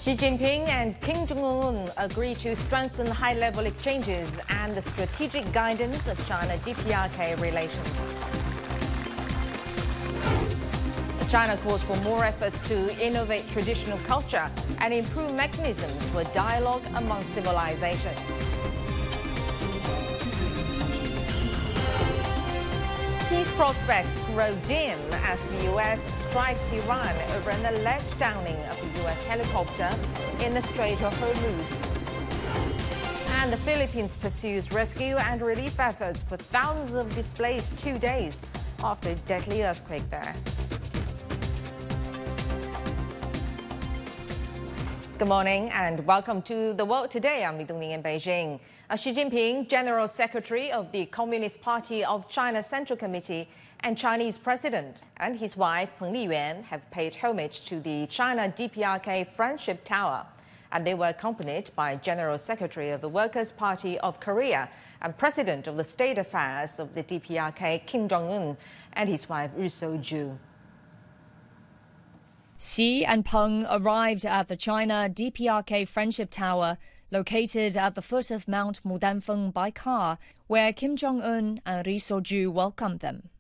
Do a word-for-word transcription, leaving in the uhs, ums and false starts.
Xi Jinping and Kim Jong-un agree to strengthen high-level exchanges and the strategic guidance of China-D P R K relations. China calls for more efforts to innovate traditional culture and improve mechanisms for dialogue among civilizations. Peace prospects grow dim as the U S strikes Iran over an alleged downing of a U S helicopter in the Strait of Hormuz. And the Philippines pursues rescue and relief efforts for thousands of displaced two days after a deadly earthquake there. Good morning and welcome to The World Today. I'm Li Dongning in Beijing. Uh, Xi Jinping, General Secretary of the Communist Party of China Central Committee and Chinese President, and his wife Peng Liyuan have paid homage to the China-D P R K Friendship Tower. And they were accompanied by General Secretary of the Workers' Party of Korea and President of the State Affairs of the D P R K, Kim Jong-un, and his wife Ri So-ju. Xi and Peng arrived at the China-D P R K Friendship Tower, located at the foot of Mount Mudanfeng by car, where Kim Jong-un and Ri So-ju welcomed them.